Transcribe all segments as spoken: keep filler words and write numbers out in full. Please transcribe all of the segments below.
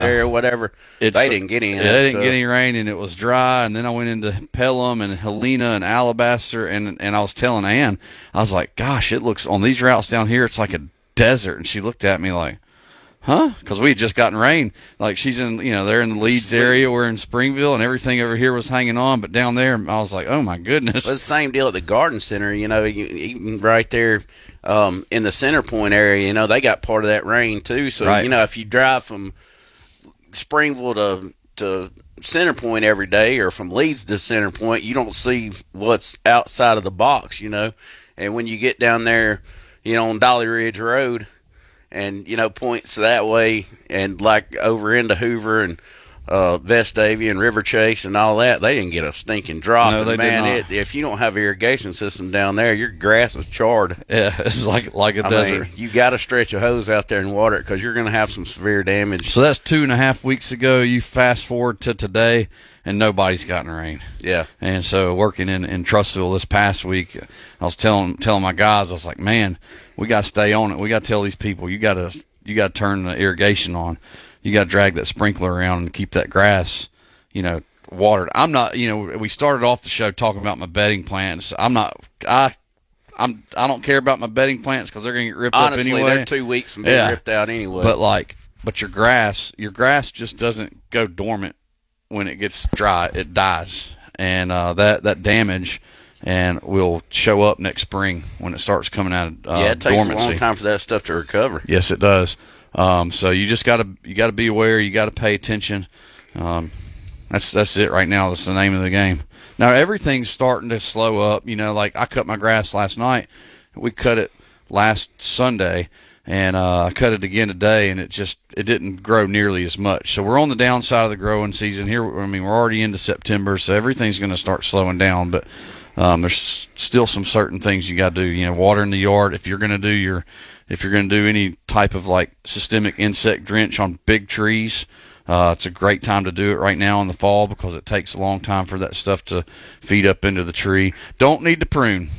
there or whatever. It's, they didn't get any. Yeah, they didn't get any rain, and it was dry. And then I went into Pelham and Helena and Alabaster, and and I was telling Ann, I was like, "Gosh, it looks on these routes down here, it's like a desert." And she looked at me like, "Huh?" Because we had just gotten rain. Like she's in, you know, they're in the Leeds area, we're in Springville, and everything over here was hanging on. But down there, I was like, "Oh my goodness!" Well, it's the same deal at the Garden Center. You know, you, even right there um, in the Center Point area, you know, they got part of that rain too. So right. you know, if you drive from Springville to to Center Point every day, or from Leeds to Center Point, you don't see what's outside of the box. You know, and when you get down there, you know, on Dolly Ridge Road, and, you know, points that way, and like over into Hoover and uh, Vestavia and River Chase and all that, they didn't get a stinking drop. No, they and man, did not. It, if you don't have an irrigation system down there, your grass is charred. Yeah, it's like like a I desert. mean, you got to stretch a hose out there and water it, because you're going to have some severe damage. So that's two and a half weeks ago. You fast forward to today, and nobody's gotten rain. Yeah. And so working in, in Trussville this past week, I was telling telling my guys, I was like, man, we got to stay on it. We got to tell these people, you got to you got to turn the irrigation on. You got to drag that sprinkler around and keep that grass, you know, watered. I'm not, you know, we started off the show talking about my bedding plants. I'm not, I, I'm, I don't care about my bedding plants because they're going to get ripped Honestly, up anyway. they're two weeks from being yeah. ripped out anyway. But like, but your grass, your grass just doesn't go dormant when it gets dry. It dies, and uh, that that damage and will show up next spring when it starts coming out of uh, yeah, it takes dormancy. a long time for that stuff to recover. Yes, it does. Um, so you just gotta you gotta be aware. You gotta pay attention. Um, that's that's it right now. That's the name of the game. Now everything's starting to slow up. You know, like I cut my grass last night. We cut it last Sunday, and uh, I cut it again today, and it just it didn't grow nearly as much. So we're on the downside of the growing season here. I mean, we're already into September, so everything's going to start slowing down. But um, there's still some certain things you got to do. You know, water in the yard if you're going to do your if you're going to do any type of like systemic insect drench on big trees. Uh, it's a great time to do it right now in the fall because it takes a long time for that stuff to feed up into the tree. Don't need to prune.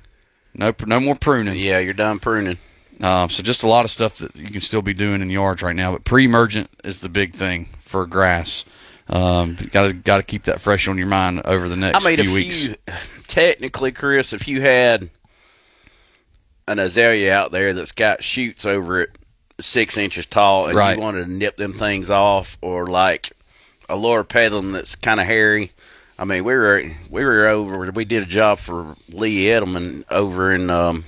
No, no more pruning. Yeah, you're done pruning. Um, so just a lot of stuff that you can still be doing in yards right now. But pre-emergent is the big thing for grass. Um, you got to got to keep that fresh on your mind over the next I mean, few if weeks. You, technically, Chris, if you had an azalea out there that's got shoots over it six inches tall, and right. you wanted to nip them things off, or like a lower pedalum that's kind of hairy. I mean, we were we were over. We did a job for Lee Edelman over in. Um,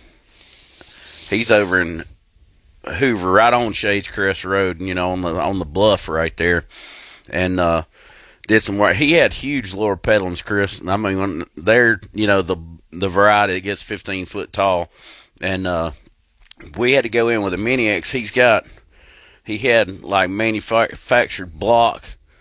he's over in Hoover, right on Shades Crest Road. You know, on the on the bluff right there, and uh, did some work. He had huge lower pedalums, Chris. I mean, when they're you know the the variety that gets fifteen foot tall, and uh, we had to go in with a Mini X. He's got he had like manufactured block.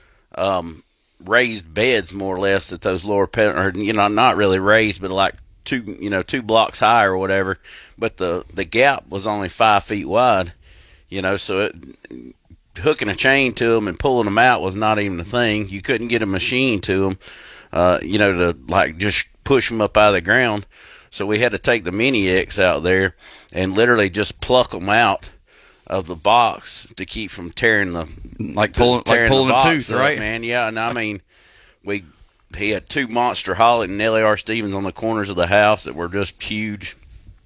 Um, raised beds more or less that those lower pedal, or you know, not really raised, but like two, you know, two blocks high or whatever. But the the gap was only five feet wide, you know, so it, hooking a chain to them and pulling them out was not even a thing. You couldn't get a machine to them, uh, you know, to like just push them up out of the ground. So we had to take the Mini X out there and literally just pluck them out of the box to keep from tearing the like pulling like pulling a tooth, up, right, man? Yeah, and I mean, we he had two monster Holly and L A R Stevens on the corners of the house that were just huge.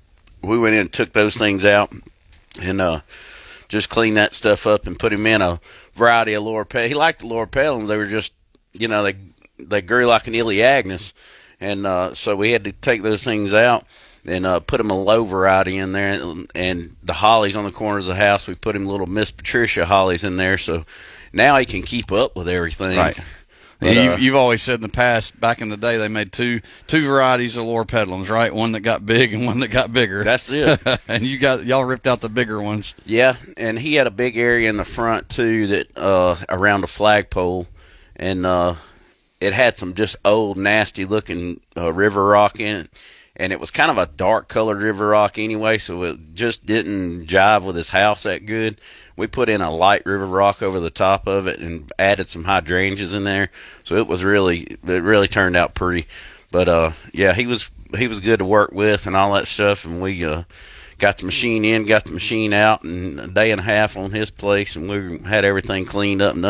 We went in and took those things out and uh, just cleaned that stuff up and put him in a variety of lower pedal. He liked the lower pedals. They were just, you know, they they grew like an Elaeagnus, and uh, so we had to take those things out and uh, put him a low variety in there, and, and the hollies on the corners of the house, we put him little Miss Patricia hollies in there, so now he can keep up with everything. Right. But, you, uh, you've always said in the past, back in the day, they made two two varieties of lower pedalums, right? One that got big and one that got bigger. That's it. And you got y'all ripped out the bigger ones. Yeah, and he had a big area in the front too, that uh, around a flagpole, and uh, it had some just old, nasty looking uh, river rock in it. And it was kind of a dark colored river rock anyway, so it just didn't jive with his house that good. We put in a light river rock over the top of it and added some hydrangeas in there, so it was really, it really turned out pretty. But uh, yeah, he was he was good to work with and all that stuff. And we uh, got the machine in, got the machine out, in a day and a half on his place, and we had everything cleaned up and